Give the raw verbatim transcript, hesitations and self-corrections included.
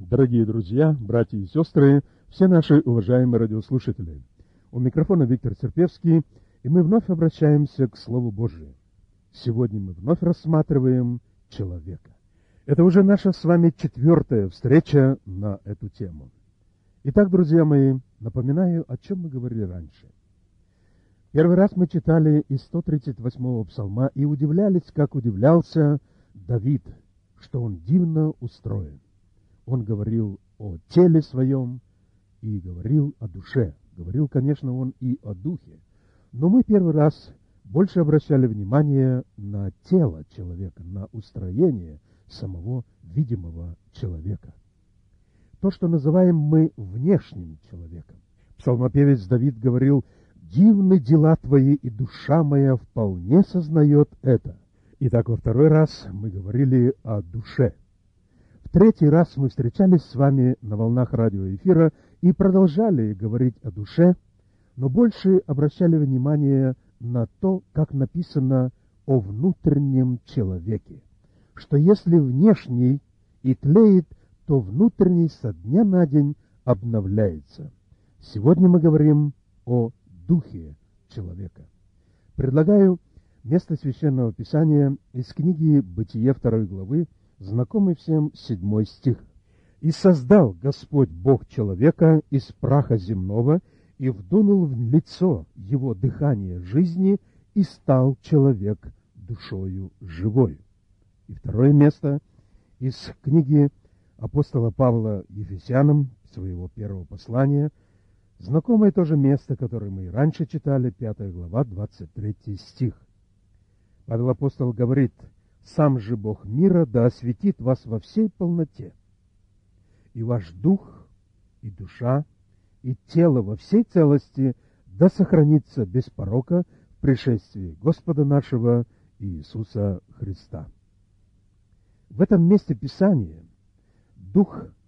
Дорогие друзья, братья и сестры, все наши уважаемые радиослушатели, у микрофона Виктор Серпевский, и мы вновь обращаемся к Слову Божию. Сегодня мы вновь рассматриваем человека. Это уже наша с вами четвертая встреча на эту тему. Итак, друзья мои, напоминаю, о чем мы говорили раньше. Первый раз мы читали из сто тридцать восьмого псалма и удивлялись, как удивлялся Давид, что он дивно устроен. Он говорил о теле своем и говорил о душе. Говорил, конечно, он и о духе. Но мы первый раз больше обращали внимание на тело человека, на устроение самого видимого человека. То, что называем мы внешним человеком. Псалмопевец Давид говорил: «Дивны дела твои, и душа моя вполне сознает это». Итак, во второй раз мы говорили о душе. В третий раз мы встречались с вами на волнах радиоэфира и продолжали говорить о душе, но больше обращали внимание на то, как написано о внутреннем человеке, что если внешний и тлеет, то внутренний со дня на день обновляется. Сегодня мы говорим о духе человека. Предлагаю место Священного Писания из книги «Бытие» второй главы, знакомый всем седьмой стих. «И создал Господь Бог человека из праха земного, и вдунул в лицо его дыхание жизни, и стал человек душою живою». И второе место из книги апостола Павла Ефесянам, своего первого послания, знакомое тоже место, которое мы и раньше читали, пятая глава, двадцать третий стих. Павел апостол говорит: «Сам же Бог мира да осветит вас во всей полноте, и ваш дух, и душа, и тело во всей целости да сохранится без порока в пришествии Господа нашего Иисуса Христа». В этом месте Писания дух